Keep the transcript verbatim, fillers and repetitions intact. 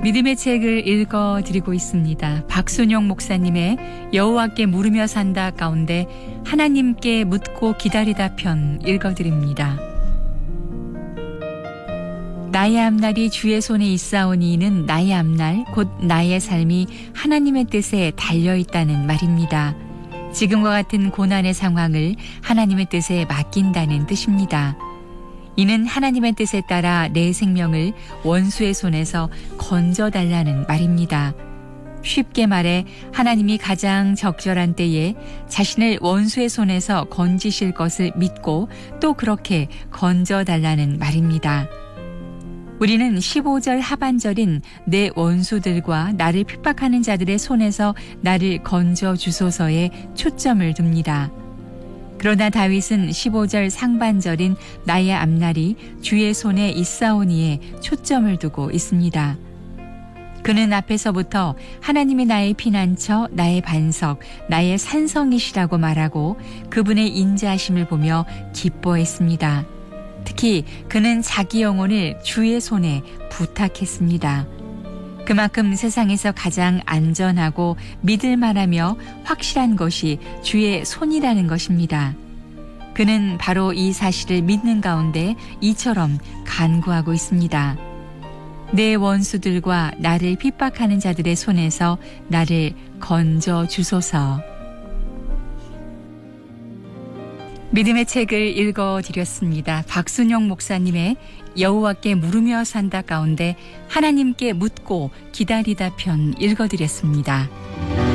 믿음의 책을 읽어드리고 있습니다. 박순영 목사님의 여호와께 물으며 산다 가운데 하나님께 묻고 기다리다 편 읽어드립니다. 나의 앞날이 주의 손에 있사오니는 나의 앞날 곧 나의 삶이 하나님의 뜻에 달려있다는 말입니다. 지금과 같은 고난의 상황을 하나님의 뜻에 맡긴다는 뜻입니다. 이는 하나님의 뜻에 따라 내 생명을 원수의 손에서 건져달라는 말입니다. 쉽게 말해 하나님이 가장 적절한 때에 자신을 원수의 손에서 건지실 것을 믿고 또 그렇게 건져달라는 말입니다. 우리는 십오 절 하반절인 내 원수들과 나를 핍박하는 자들의 손에서 나를 건져주소서에 초점을 둡니다. 그러나 다윗은 십오 절 상반절인 나의 앞날이 주의 손에 있사오니에 초점을 두고 있습니다. 그는 앞에서부터 하나님이 나의 피난처, 나의 반석, 나의 산성이시라고 말하고 그분의 인자하심을 보며 기뻐했습니다. 특히 그는 자기 영혼을 주의 손에 부탁했습니다. 그만큼 세상에서 가장 안전하고 믿을만하며 확실한 것이 주의 손이라는 것입니다. 그는 바로 이 사실을 믿는 가운데 이처럼 간구하고 있습니다. 내 원수들과 나를 핍박하는 자들의 손에서 나를 건져 주소서. 믿음의 책을 읽어드렸습니다. 박순영 목사님의 여호와께 물으며 산다 가운데 하나님께 묻고 기다리다 편 읽어드렸습니다.